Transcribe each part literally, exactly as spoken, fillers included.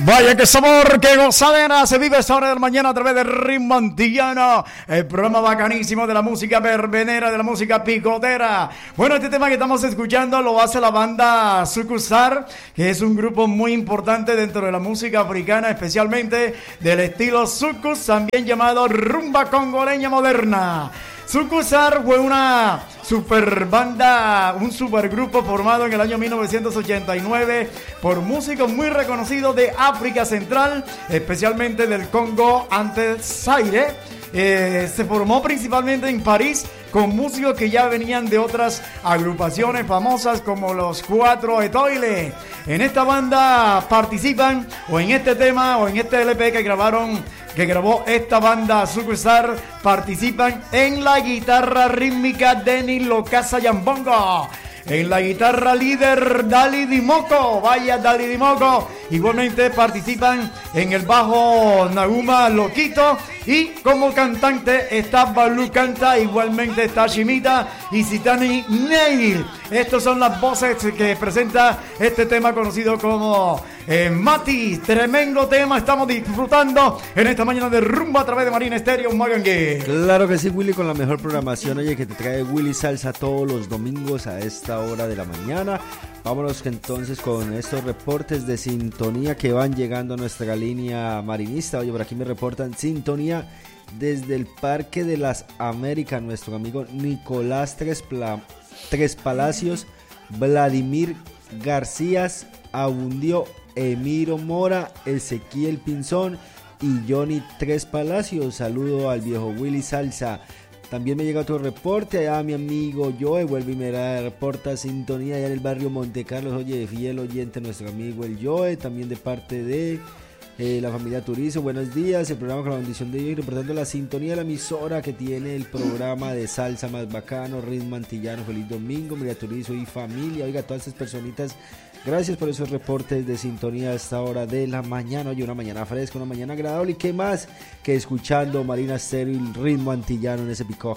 Vaya que sabor, que gozadera se vive esta hora de la mañana a través de Ritmo Antillano, el programa bacanísimo de la música verbenera, de la música picotera. Bueno, este tema que estamos escuchando lo hace la banda Sucusar, que es un grupo muy importante dentro de la música africana, especialmente del estilo Sucus, también llamado rumba congoleña moderna. Sucusar fue una super banda, un supergrupo formado en el año mil novecientos ochenta y nueve por músicos muy reconocidos de África Central, especialmente del Congo, antes Zaire. Eh, se formó principalmente en París con músicos que ya venían de otras agrupaciones famosas como los Cuatro Etoile. En esta banda participan, o en este tema, o en este L P que grabaron, que grabó esta banda Sucusar, participan en la guitarra rítmica Denis Locasa Yambongo. En la guitarra líder Dali Dimoko, vaya Dali Dimoko. Igualmente participan en el bajo Naguma Loquito. Y como cantante está Balu Canta, igualmente está Shimita y Sitani Neil. Estas son las voces que presenta este tema conocido como eh, Mati. Tremendo tema, estamos disfrutando en esta mañana de rumba a través de Marina Estéreo Magangue. Claro que sí, Willy, con la mejor programación, oye, que te trae Willy Salsa todos los domingos a esta hora de la mañana. Vámonos entonces con estos reportes de sintonía que van llegando a nuestra línea marinista. Oye, por aquí me reportan sintonía desde el Parque de las Américas, nuestro amigo Nicolás Tres, Pla- Tres Palacios, Vladimir García Abundio, Emiro Mora, Ezequiel Pinzón y Johnny Tres Palacios. Saludo al viejo Willy Salsa. También me llega otro reporte allá, mi amigo Joe, vuelve y me reporta sintonía allá en el barrio Monte Carlos. Oye, fiel oyente nuestro amigo el Joe, también de parte de eh, la familia Turizo. Buenos días, el programa con la bendición de Dios, reportando la sintonía de la emisora que tiene el programa de salsa más bacano, Ritmo Antillano. Feliz domingo, María Turizo y familia. Oiga, todas estas personitas, gracias por esos reportes de sintonía a esta hora de la mañana. Oye, una mañana fresca, una mañana agradable. ¿Y qué más que escuchando Marina Estéreo y Ritmo Antillano en ese pico?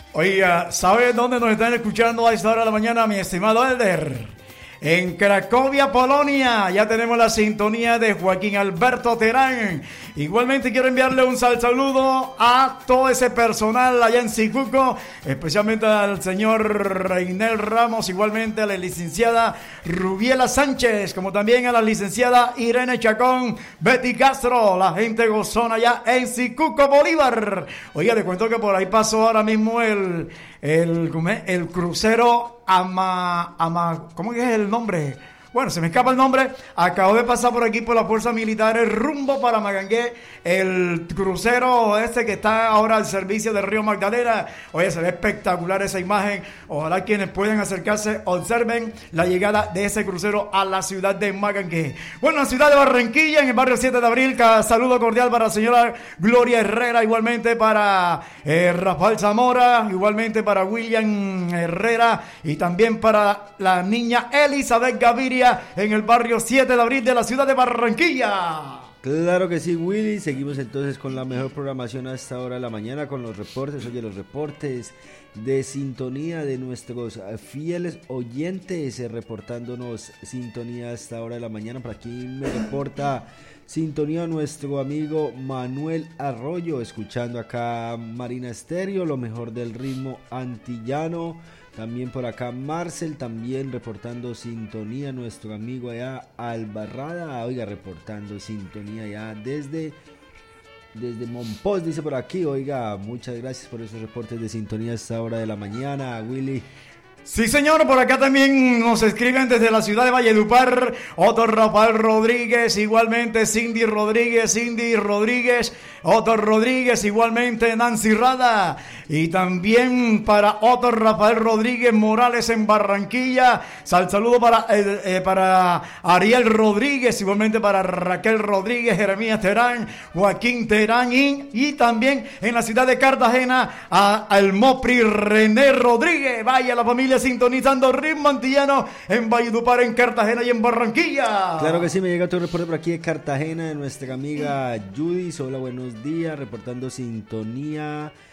Oiga, ¿sabe dónde nos están escuchando a esta hora de la mañana, mi estimado Elder? En Cracovia, Polonia, ya tenemos la sintonía de Joaquín Alberto Terán. Igualmente quiero enviarle un sal saludo a todo ese personal allá en Sicuco, especialmente al señor Reinel Ramos, igualmente a la licenciada Rubiela Sánchez, como también a la licenciada Irene Chacón, Betty Castro, la gente gozona allá en Sicuco, Bolívar. Oiga, le cuento que por ahí pasó ahora mismo el, el, el crucero Ama, Ama, ¿cómo que es el nombre? Bueno, se me escapa el nombre. Acabo de pasar por aquí por las fuerzas militares rumbo para Magangué, el crucero este que está ahora al servicio del río Magdalena. Oye, se ve espectacular esa imagen. Ojalá quienes pueden acercarse observen la llegada de ese crucero a la ciudad de Magangué. Bueno, la ciudad de Barranquilla, en el barrio siete de abril, saludo cordial para la señora Gloria Herrera, igualmente para eh, Rafael Zamora, igualmente para William Herrera y también para la niña Elizabeth Gaviria en el barrio siete de abril de la ciudad de Barranquilla. Claro que sí, Willy. Seguimos entonces con la mejor programación a esta hora de la mañana con los reportes. Oye, los reportes de sintonía de nuestros fieles oyentes, eh, reportándonos sintonía a esta hora de la mañana. Por aquí me reporta sintonía nuestro amigo Manuel Arroyo, escuchando acá Marina Estéreo, lo mejor del ritmo antillano. También por acá Marcel, también reportando sintonía, nuestro amigo allá Albarrada, oiga, reportando sintonía allá desde, desde Monpós, dice por aquí. Oiga, muchas gracias por esos reportes de sintonía a esta hora de la mañana, Willy. Sí, señor, por acá también nos escriben desde la ciudad de Valledupar, Otto Rafael Rodríguez, igualmente Cindy Rodríguez, Cindy Rodríguez, Otto Rodríguez, igualmente Nancy Rada, y también para Otto Rafael Rodríguez Morales en Barranquilla. Sal saludo para, eh, eh, para Ariel Rodríguez, igualmente para Raquel Rodríguez, Jeremías Terán, Joaquín Terán, y, y también en la ciudad de Cartagena a, al Mopri René Rodríguez. Vaya la familia sintonizando Ritmo Antillano en Valledupar, en Cartagena y en Barranquilla. Claro que sí, me llega otro reporte por aquí de Cartagena de nuestra amiga Judy. Hola, buenos días, reportando sintonía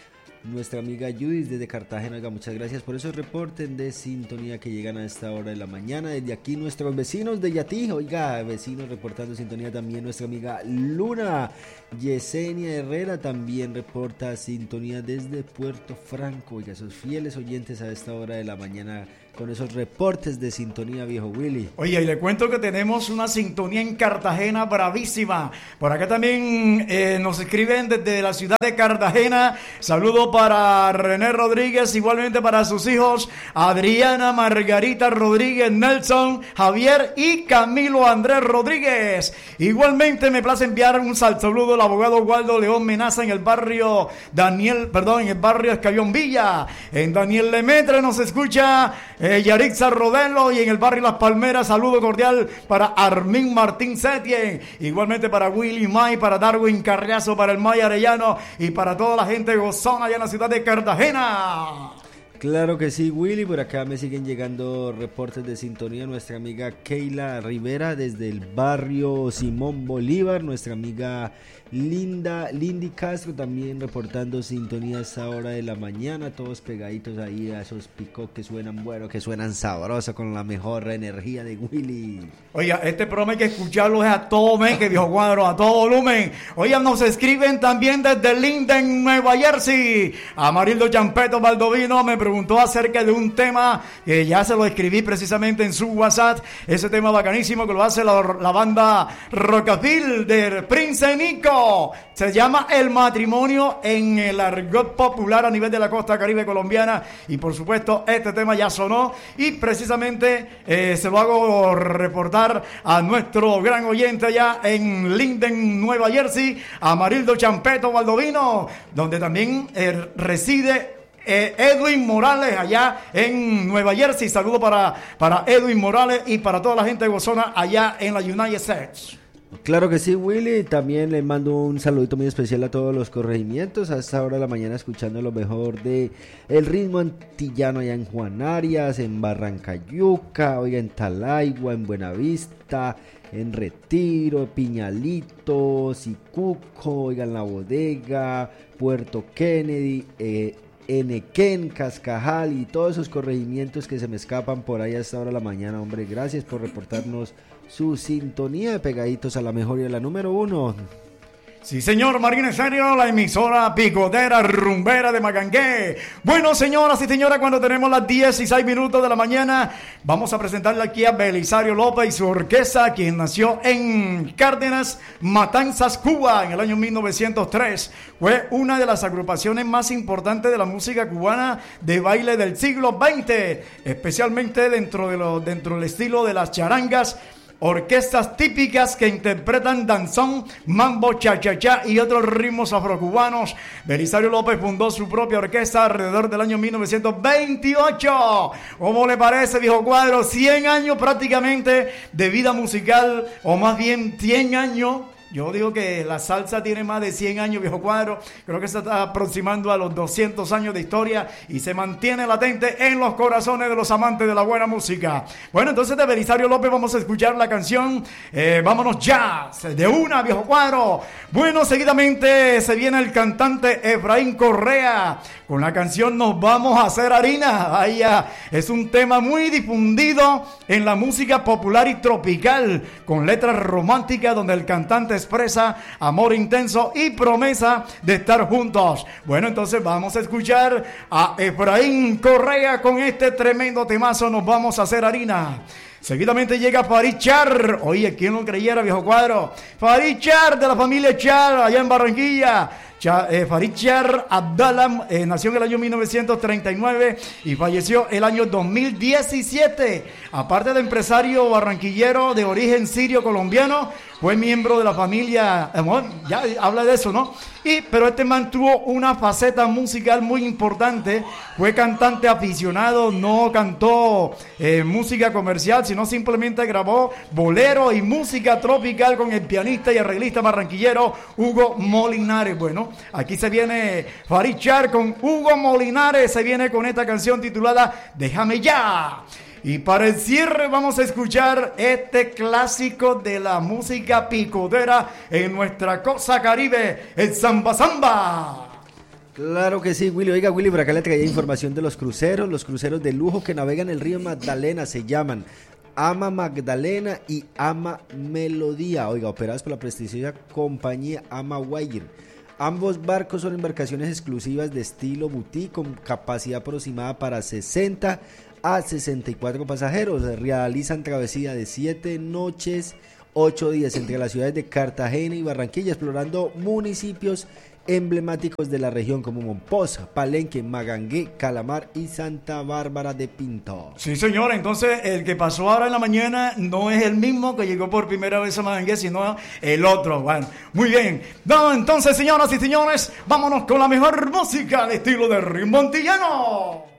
nuestra amiga Judith desde Cartagena. Oiga, muchas gracias por esos reportes de sintonía que llegan a esta hora de la mañana. Desde aquí nuestros vecinos de Yatí, oiga, vecinos reportando sintonía también. Nuestra amiga Luna Yesenia Herrera también reporta sintonía desde Puerto Franco. Oiga, esos fieles oyentes a esta hora de la mañana con esos reportes de sintonía, viejo Willy. Oye, y le cuento que tenemos una sintonía en Cartagena bravísima. Por acá también eh, nos escriben desde la ciudad de Cartagena. Saludo para René Rodríguez, igualmente para sus hijos Adriana, Margarita Rodríguez, Nelson, Javier y Camilo Andrés Rodríguez. Igualmente me place enviar un saludo al abogado Waldo León Menaza en el barrio Daniel, perdón, en el barrio Escabión Villa. En Daniel Lemetre nos escucha Eh, Yarixa Rodelo, y en el barrio Las Palmeras, saludo cordial para Armin Martín Setien, igualmente para Willy May, para Darwin Carriazo, para el May Arellano y para toda la gente gozona allá en la ciudad de Cartagena. Claro que sí, Willy, por acá me siguen llegando reportes de sintonía. Nuestra amiga Keila Rivera desde el barrio Simón Bolívar, nuestra amiga Linda, Lindy Castro también reportando sintonía a esta hora de la mañana, todos pegaditos ahí a esos picos que suenan bueno, que suenan sabrosos con la mejor energía de Willy. Oiga, este programa hay que escucharlo es a todo que viejo cuadro, a todo volumen. Oiga, nos escriben también desde Linden, Nueva Jersey. Amarildo Champeto Baldovino me preguntó acerca de un tema que ya se lo escribí precisamente en su WhatsApp. Ese tema bacanísimo que lo hace la, la banda Rockabilly de Prince Nico. Se llama El Matrimonio en el argot popular a nivel de la costa caribe colombiana, y por supuesto este tema ya sonó y precisamente eh, se lo hago reportar a nuestro gran oyente allá en Linden, Nueva Jersey, Amarildo Champeto Baldovino, donde también eh, reside Eh, Edwin Morales allá en Nueva Jersey. Saludo para, para Edwin Morales y para toda la gente gozona allá en la United States. Claro que sí, Willy. También le mando un saludito muy especial a todos los corregimientos a esta hora de la mañana, escuchando lo mejor de el ritmo antillano allá en Juan Arias, en Barrancayuca, oiga, en Talaigua, en Buenavista, en Retiro, Piñalito, Sicuco, oiga, en La Bodega, Puerto Kennedy, eh, Enequén, Cascajal y todos esos corregimientos que se me escapan por ahí a esta hora de la mañana. Hombre, gracias por reportarnos su sintonía de pegaditos a la mejor y a la número uno. Sí, señor, Marín Serio, la emisora picotera rumbera de Magangué. Bueno, señoras y señores, cuando tenemos las dieciséis minutos de la mañana, vamos a presentarle aquí a Belisario López y su orquesta, quien nació en Cárdenas, Matanzas, Cuba, en el año mil novecientos tres. Fue una de las agrupaciones más importantes de la música cubana de baile del siglo veinte, especialmente dentro, de lo, dentro del estilo de las charangas, orquestas típicas que interpretan danzón, mambo, cha-cha-cha y otros ritmos afrocubanos. Belisario López fundó su propia orquesta alrededor del año mil novecientos veintiocho. ¿Cómo le parece, viejo cuadro? cien años prácticamente de vida musical, o más bien cien años. Yo digo que la salsa tiene más de cien años, viejo cuadro. Creo que se está aproximando a los doscientos años de historia y se mantiene latente en los corazones de los amantes de la buena música. Bueno, entonces de Belisario López vamos a escuchar la canción eh, Vámonos Ya, de una, viejo cuadro. Bueno, seguidamente se viene el cantante Efraín Correa con la canción Nos Vamos a Hacer Harina. Vaya, es un tema muy difundido en la música popular y tropical, con letras románticas donde el cantante expresa amor intenso y promesa de estar juntos. Bueno, entonces vamos a escuchar a Efraín Correa con este tremendo temazo, Nos Vamos a Hacer Harina. Seguidamente llega Farid Char. Oye, ¿quién lo creyera, viejo cuadro? Farid Char, de la familia Char, allá en Barranquilla. Cha, eh, Farid Char Abdallah eh, nació en el año mil novecientos treinta y nueve y falleció el año dos mil diecisiete. Aparte de empresario barranquillero de origen sirio-colombiano, fue miembro de la familia, eh, bueno, ya habla de eso, ¿no? Y, pero este mantuvo una faceta musical muy importante. Fue cantante aficionado, no cantó eh, música comercial, sino simplemente grabó bolero y música tropical con el pianista y arreglista barranquillero Hugo Molinares. Bueno, aquí se viene Farid Char con Hugo Molinares, se viene con esta canción titulada Déjame Ya. Y para el cierre vamos a escuchar este clásico de la música picotera en nuestra costa caribe, el Samba Samba. Claro que sí, Willy. Oiga, Willy, por acá le traía información de los cruceros. Los cruceros de lujo que navegan el río Magdalena se llaman Ama Magdalena y Ama Melodía. Oiga, operados por la prestigiosa compañía Ama Wire. Ambos barcos son embarcaciones exclusivas de estilo boutique con capacidad aproximada para sesenta a sesenta y cuatro pasajeros. Realizan travesía de siete noches, ocho días entre las ciudades de Cartagena y Barranquilla, explorando municipios emblemáticos de la región como Mompox, Palenque, Magangué, Calamar y Santa Bárbara de Pinto. Sí, señora, entonces el que pasó ahora en la mañana no es el mismo que llegó por primera vez a Magangué, sino el otro. Bueno, muy bien. No, entonces, señoras y señores, vámonos con la mejor música de estilo de ritmo antillano.